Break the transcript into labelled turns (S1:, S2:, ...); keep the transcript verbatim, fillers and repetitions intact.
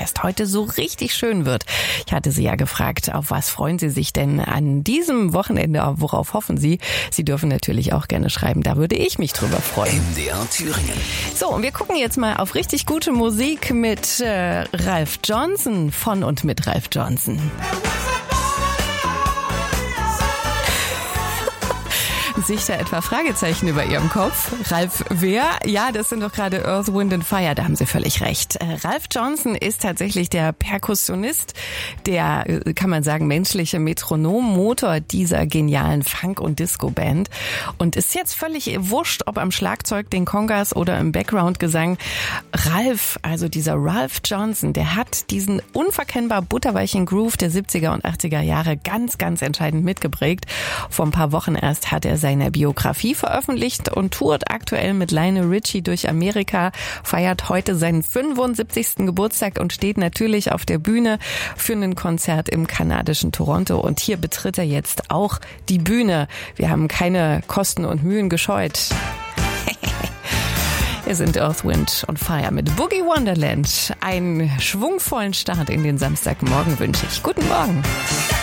S1: Oktoberfest heute so richtig schön wird. Ich hatte Sie ja gefragt, auf was freuen Sie sich denn an diesem Wochenende, worauf hoffen Sie? Sie dürfen natürlich auch gerne schreiben, da würde ich mich drüber freuen.
S2: M D R Thüringen.
S1: So, und wir gucken jetzt mal auf richtig gute Musik mit äh, Ralph Johnson, von und mit Ralph Johnson. Sich da etwa Fragezeichen über Ihrem Kopf? Ralph wer? Ja, das sind doch gerade Earth, Wind and Fire, da haben Sie völlig recht. Äh, Ralph Johnson ist tatsächlich der Perkussionist, der, kann man sagen, menschliche Metronommotor dieser genialen Funk- und Disco-Band. Und ist jetzt völlig wurscht, ob am Schlagzeug, den Congas oder im Background-Gesang. Ralph, also dieser Ralph Johnson, der hat diesen unverkennbar butterweichen Groove der siebziger und achtziger Jahre ganz, ganz entscheidend mitgeprägt. Vor ein paar Wochen erst hat er seine Biografie veröffentlicht und tourt aktuell mit Lionel Richie durch Amerika, feiert heute seinen fünfundsiebzigsten Geburtstag und steht natürlich auf der Bühne für ein Konzert im kanadischen Toronto. Und hier betritt er jetzt auch die Bühne. Wir haben keine Kosten und Mühen gescheut. Wir sind Earth, Wind und Fire mit Boogie Wonderland. Einen schwungvollen Start in den Samstagmorgen wünsche ich. Guten Morgen.